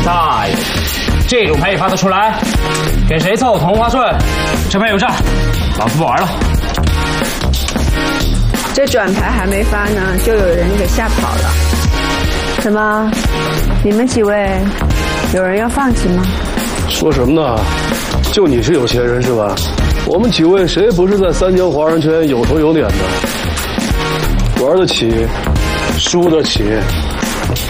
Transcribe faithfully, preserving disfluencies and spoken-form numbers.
大爷，这种牌也发得出来？给谁凑同花顺？这边有账，老子不玩了。 这转牌还没发呢，就有人给吓跑了。怎么？你们几位有人要放弃吗？ 说什么呢？就你是有钱人是吧？我们几位谁不是在三江华人圈有头有脸的？玩得起，输得起。